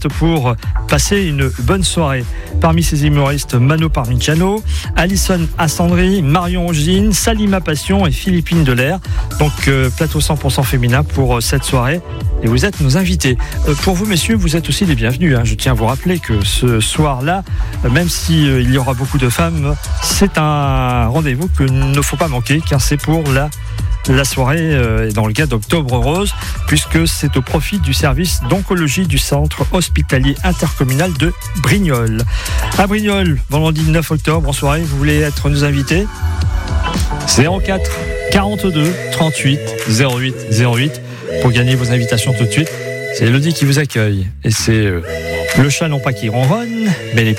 humoristes pour passer une bonne soirée. Parmi ces humoristes, Mano Parmigiano, Alison Assandri, Marion Ongine, Salima Passion et Philippine Delair. Donc plateau 100% féminin pour cette soirée. Et vous êtes nos invités. Pour vous, messieurs, vous êtes aussi les bienvenus. Je tiens à vous rappeler que ce soir-là, même s'il y aura beaucoup de femmes, c'est un rendez-vous qu'il ne faut pas manquer, car c'est pour la soirée dans le cadre d'Octobre Rose, puisque c'est au profit du service d'oncologie du centre hospitalier intercommunal de Brignoles. À Brignoles, vendredi 9 octobre, en soirée, vous voulez être nos invités ? 04 42 38 08 08 pour gagner vos invitations tout de suite. C'est Elodie qui vous accueille. Et c'est le chat non pas qui ronronne, mais les